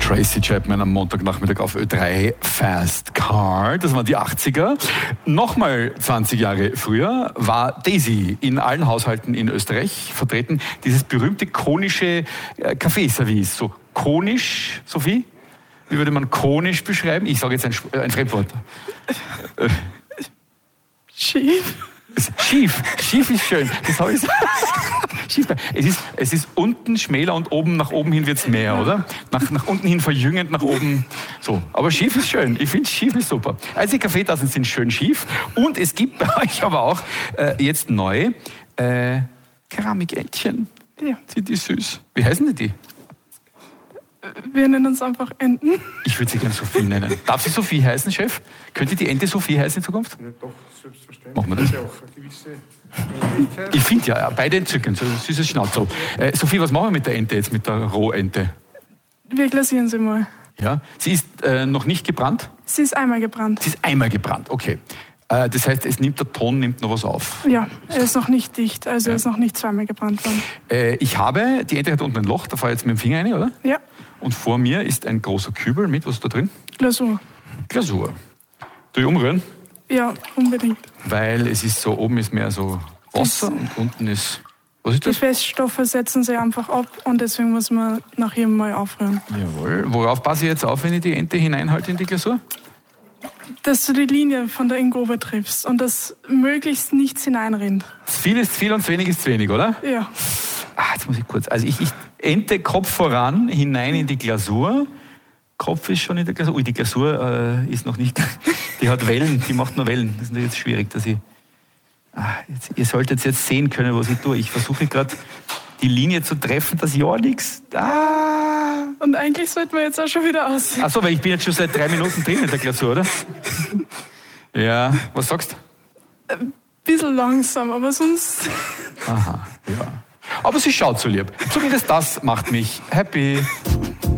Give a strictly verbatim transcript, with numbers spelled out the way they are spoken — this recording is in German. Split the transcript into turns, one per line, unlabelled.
Tracy Chapman am Montagnachmittag auf Ö drei Fast Car. Das waren die achtziger. Nochmal zwanzig Jahre früher war Daisy in allen Haushalten in Österreich vertreten. Dieses berühmte konische äh, Kaffeeservice. So konisch, Sophie? Wie würde man konisch beschreiben? Ich sage jetzt ein, ein Fremdwort.
Schief.
Schief. Schief ist schön. Das habe ich Schief. Es ist, es ist unten schmäler und oben nach oben hin wird es mehr, oder? Nach, nach unten hin verjüngend, nach oben so. Aber schief ist schön. Ich finde schief ist super. Also die Kaffeetassen sind schön schief. Und es gibt bei euch aber auch äh, jetzt neu äh, Keramikentchen.
Ja.
Sind die süß? Wie heißen denn die?
Wir nennen uns einfach Enten.
Ich würde sie gerne Sophie nennen. Darf sie Sophie heißen, Chef? Könnte die Ente Sophie heißen in Zukunft?
Ja, doch, selbstverständlich.
Machen wir das.
Ja, auch eine gewisse Ähnlichkeit.
Ich finde ja, beide entzückend, so ein süßes Schnauzel. Äh, Sophie, was machen wir mit der Ente jetzt, mit der Rohente?
Wir glasieren sie mal.
Ja, sie ist äh, noch nicht gebrannt?
Sie ist einmal gebrannt.
Sie ist einmal gebrannt, okay. Äh, das heißt, es nimmt der Ton nimmt noch was auf.
Ja, er ist noch nicht dicht, also
Ja.
er ist noch nicht zweimal gebrannt worden.
Äh, ich habe, die Ente hat unten ein Loch, da fahre ich jetzt mit dem Finger rein, oder?
Ja,
Und vor mir ist ein großer Kübel mit, was ist da drin?
Glasur.
Glasur. Du umrühren,
Ja, unbedingt.
weil es ist so, oben ist mehr so Wasser und unten ist, was ist
Die
das?
Feststoffe setzen sich einfach ab und deswegen muss man nach jedem Mal aufrühren.
Jawohl. Worauf passe ich jetzt auf, wenn ich die Ente hineinhalte in die Glasur?
Dass du die Linie von der Ingobe triffst und dass möglichst nichts hineinrinnt.
Viel ist viel und zu wenig ist zu wenig, oder?
Ja.
Ah, jetzt muss ich kurz. Also ich, ich Ente Kopf voran, hinein in die Glasur. Kopf ist schon in der Glasur. Ui, die Glasur äh, ist noch nicht. Die hat Wellen, die macht nur Wellen. Das ist jetzt schwierig, dass ich. Ah, jetzt, ihr solltet jetzt sehen können, was ich tue. Ich versuche gerade die Linie zu treffen, dass ja nichts. Ah.
Und eigentlich sollten wir jetzt auch schon wieder aus.
Achso, weil ich bin jetzt schon seit drei Minuten drin in der Glasur, oder? Ja, was sagst du?
Ein bisschen langsam, aber sonst.
Aha, ja. Aber sie schaut so lieb. Zumindest das macht mich happy.